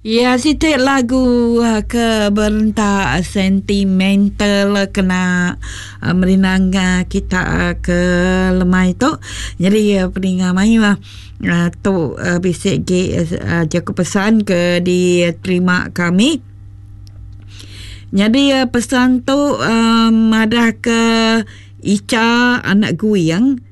Ya, situ lagu ke berentak sentimental kena merinang kita ke lemai tu. Jadi peningat mai lah tu bisik jaku pesan ke di terima kami. Jadi pesan tu ada ke Ica anak guyang